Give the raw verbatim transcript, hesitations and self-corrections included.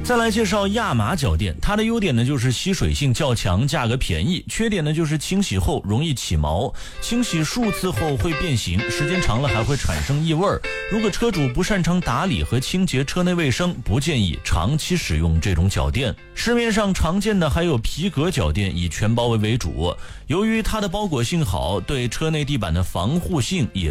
再来介绍亚麻脚垫，它的优点呢就是吸水性较强，价格便宜，缺点呢就是清洗后容易起毛，清洗数次后会变形，时间长了还会产生异味。如果车主不擅长打理和清洁车内卫生，不建议长期使用这种脚垫。市面上常见的还有皮革脚垫，以全包围为主，由于它的包裹性好，对车内地板的防护性也